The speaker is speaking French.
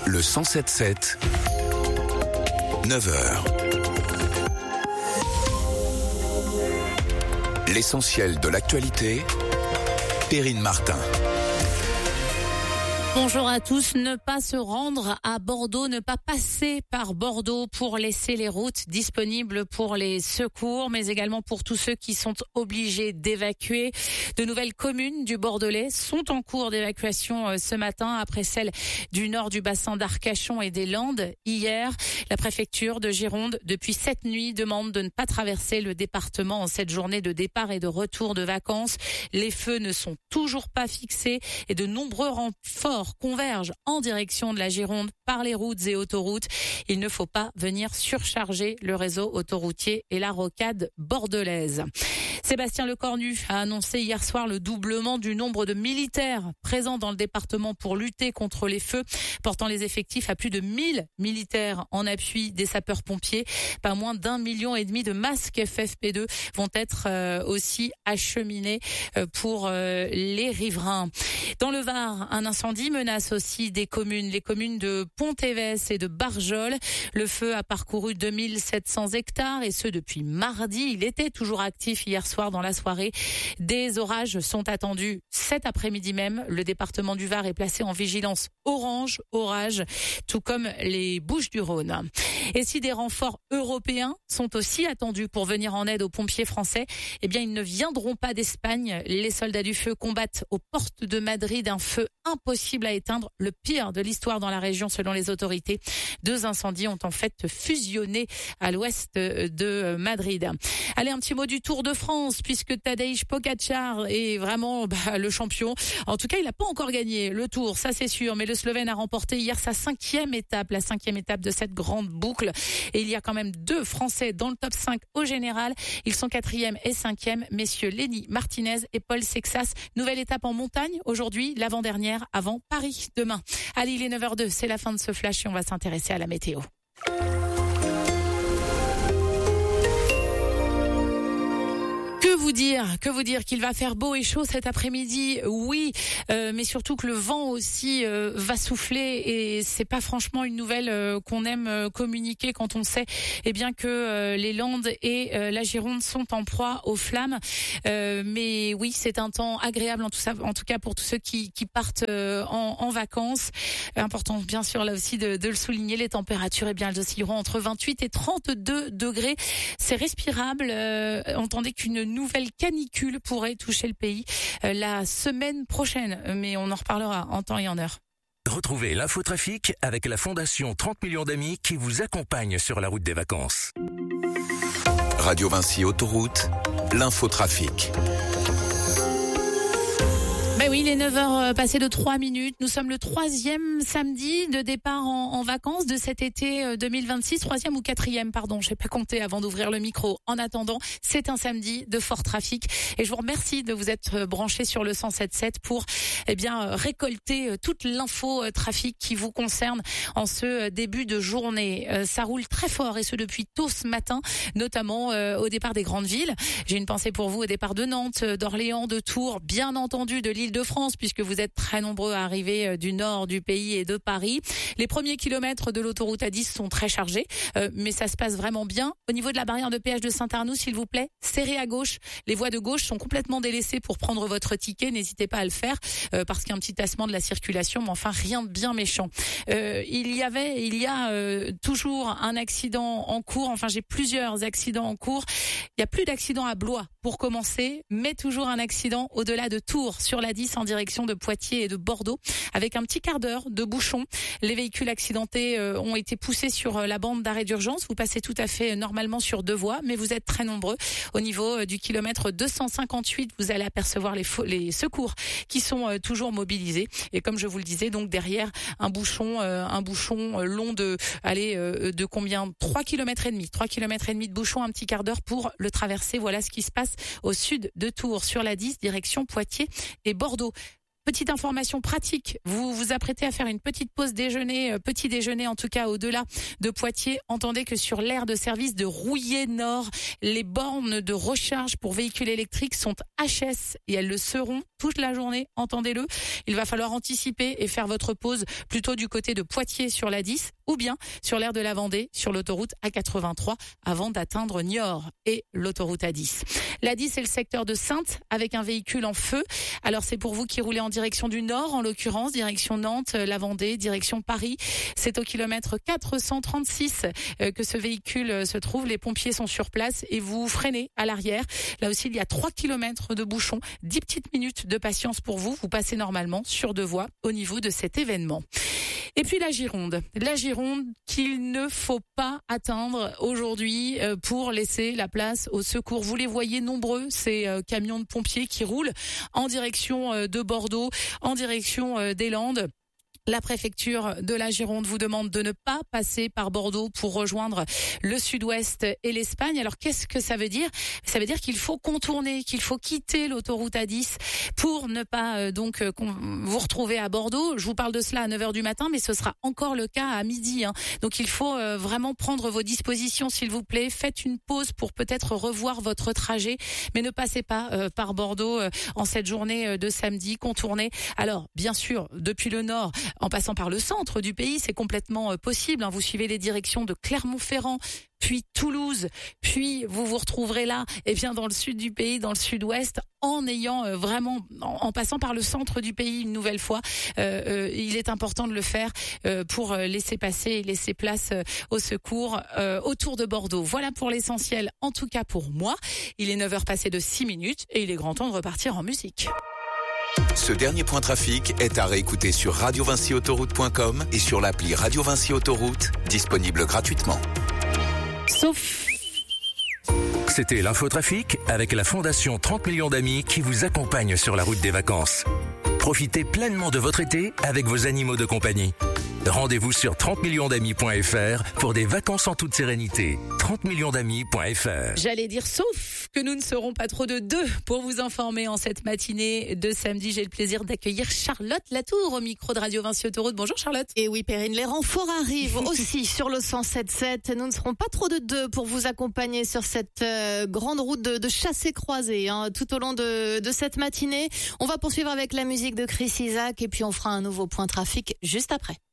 Le 107.7, 9h. L'essentiel de l'actualité, Perrine Martin. Bonjour à tous. Ne pas se rendre à Bordeaux, ne pas passer par Bordeaux pour laisser les routes disponibles pour les secours, mais également pour tous ceux qui sont obligés d'évacuer. De nouvelles communes du Bordelais sont en cours d'évacuation ce matin après celle du nord du bassin d'Arcachon et des Landes. Hier, la préfecture de Gironde, depuis cette nuit, demande de ne pas traverser le département en cette journée de départ et de retour de vacances. Les feux ne sont toujours pas fixés et de nombreux renforts convergent en direction de la Gironde par les routes et autoroutes. Il ne faut pas venir surcharger le réseau autoroutier et la rocade bordelaise. Sébastien Lecornu a annoncé hier soir le doublement du nombre de militaires présents dans le département pour lutter contre les feux, portant les effectifs à plus de 1000 militaires en appui des sapeurs-pompiers. Pas moins d'1,5 million de masques FFP2 vont être aussi acheminés pour les riverains. Dans le Var, un incendie menace aussi des communes, les communes de Pont-Évès et de Barjol. Le feu a parcouru 2700 hectares et ce depuis mardi. Il était toujours actif hier soir dans la soirée. Des orages sont attendus cet après-midi même. Le département du Var est placé en vigilance orange, orage, tout comme les Bouches-du-Rhône. Et si des renforts européens sont aussi attendus pour venir en aide aux pompiers français, eh bien ils ne viendront pas d'Espagne. Les soldats du feu combattent aux portes de Madrid un feu impossible à éteindre, le pire de l'histoire dans la région selon les autorités. 2 incendies ont en fait fusionné à l'ouest de Madrid. Allez, un petit mot du Tour de France puisque Tadej Pogačar est vraiment le champion. En tout cas, il n'a pas encore gagné le Tour, ça c'est sûr, mais le Slovène a remporté hier sa 5e étape, la 5e étape de cette grande boucle. Et il y a quand même 2 Français dans le top 5 au général. Ils sont 4e et 5e, messieurs Lenny Martinez et Paul Sexas. Nouvelle étape en montagne aujourd'hui, l'avant-dernière avant Paris demain. Allez, il est 9h02, c'est la fin de ce flash et on va s'intéresser à la météo. Que vous dire qu'il va faire beau et chaud cet après-midi, oui, mais surtout que le vent aussi va souffler et c'est pas franchement une nouvelle qu'on aime communiquer quand on sait bien que les Landes et la Gironde sont en proie aux flammes. Mais oui, c'est un temps agréable en tout cas pour tous ceux qui partent en vacances. Important bien sûr là aussi de le souligner, les températures elles oscilleront entre 28 et 32 degrés. C'est respirable. Entendez qu'une nouvelle canicule pourrait toucher le pays la semaine prochaine, mais on en reparlera en temps et en heure. Retrouvez l'infotrafic avec la Fondation 30 millions d'amis qui vous accompagne sur la route des vacances. Radio Vinci Autoroute, l'infotrafic. Ben oui, les 9h passées de 3 minutes. Nous sommes le 3e samedi de départ en vacances de cet été 2026. 3e ou 4e, pardon. Je n'ai pas compté avant d'ouvrir le micro. En attendant, c'est un samedi de fort trafic. Et je vous remercie de vous être branchés sur le 107.7 pour, récolter toute l'info trafic qui vous concerne en ce début de journée. Ça roule très fort et ce depuis tôt ce matin, notamment au départ des grandes villes. J'ai une pensée pour vous au départ de Nantes, d'Orléans, de Tours, bien entendu de l'Île-de-France, puisque vous êtes très nombreux à arriver du nord du pays et de Paris. Les premiers kilomètres de l'autoroute A10 sont très chargés, mais ça se passe vraiment bien. Au niveau de la barrière de péage de Saint-Arnoux, s'il vous plaît, serrez à gauche. Les voies de gauche sont complètement délaissées pour prendre votre ticket. N'hésitez pas à le faire, parce qu'il y a un petit tassement de la circulation, mais enfin rien de bien méchant. Il y a toujours un accident en cours. Enfin, j'ai plusieurs accidents en cours. Il y a plus d'accidents à Blois pour commencer, mais toujours un accident au-delà de Tours sur la 10 en direction de Poitiers et de Bordeaux, avec un petit quart d'heure de bouchon. Les véhicules accidentés ont été poussés sur la bande d'arrêt d'urgence. Vous passez tout à fait normalement sur 2 voies, mais vous êtes très nombreux. Au niveau du kilomètre 258, vous allez apercevoir les secours qui sont toujours mobilisés. Et comme je vous le disais, donc derrière un bouchon long de combien 3 km et demi. 3 km et demi de bouchon, un petit quart d'heure pour le traverser. Voilà ce qui se passe au sud de Tours sur la 10, direction Poitiers et Bordeaux. Petite information pratique, vous vous apprêtez à faire une petite pause déjeuner, petit déjeuner en tout cas au-delà de Poitiers. Entendez que sur l'aire de service de Rouillé Nord, les bornes de recharge pour véhicules électriques sont HS et elles le seront toute la journée, entendez-le. Il va falloir anticiper et faire votre pause plutôt du côté de Poitiers sur la 10 ou bien sur l'aire de la Vendée sur l'autoroute A83 avant d'atteindre Niort et l'autoroute A10. La 10 c'est le secteur de Saintes avec un véhicule en feu. Alors c'est pour vous qui roulez en direction du nord, en l'occurrence, direction Nantes, la Vendée, direction Paris. C'est au kilomètre 436 que ce véhicule se trouve. Les pompiers sont sur place et vous freinez à l'arrière. Là aussi, il y a 3 kilomètres de bouchons. 10 petites minutes de patience pour vous. Vous passez normalement sur 2 voies au niveau de cet événement. Et puis la Gironde qu'il ne faut pas atteindre aujourd'hui pour laisser la place au secours. Vous les voyez nombreux, ces camions de pompiers qui roulent en direction de Bordeaux, en direction des Landes. La préfecture de la Gironde vous demande de ne pas passer par Bordeaux pour rejoindre le sud-ouest et l'Espagne. Alors qu'est-ce que ça veut dire ? Ça veut dire qu'il faut contourner, qu'il faut quitter l'autoroute A10 pour ne pas vous retrouver à Bordeaux. Je vous parle de cela à 9h du matin, mais ce sera encore le cas à midi. Donc il faut vraiment prendre vos dispositions, s'il vous plaît. Faites une pause pour peut-être revoir votre trajet, mais ne passez pas par Bordeaux en cette journée de samedi. Contournez. Alors bien sûr, depuis le nord, en passant par le centre du pays, c'est complètement possible. Vous suivez les directions de Clermont-Ferrand, puis Toulouse, puis vous vous retrouverez là, dans le sud du pays, dans le sud-ouest, en ayant en passant par le centre du pays une nouvelle fois. Il est important de le faire pour laisser passer et laisser place au secours autour de Bordeaux. Voilà pour l'essentiel, en tout cas pour moi. Il est 9h passé de 6 minutes et il est grand temps de repartir en musique. Ce dernier point trafic est à réécouter sur radiovinciautoroute.com et sur l'appli Radio Vinci Autoroute, disponible gratuitement. C'était l'infotrafic avec la Fondation 30 millions d'amis qui vous accompagne sur la route des vacances. Profitez pleinement de votre été avec vos animaux de compagnie. Rendez-vous sur 30millionsdamis.fr pour des vacances en toute sérénité. 30millionsdamis.fr. J'allais dire sauf que nous ne serons pas trop de deux pour vous informer en cette matinée de samedi. J'ai le plaisir d'accueillir Charlotte Latour au micro de Radio Vinci Autoroute. Bonjour Charlotte. Et oui Perrine, les renforts arrivent aussi sur le 107.7. Nous ne serons pas trop de deux pour vous accompagner sur cette grande route de chassé-croisé tout au long de cette matinée. On va poursuivre avec la musique de Chris Isaak et puis on fera un nouveau point trafic juste après.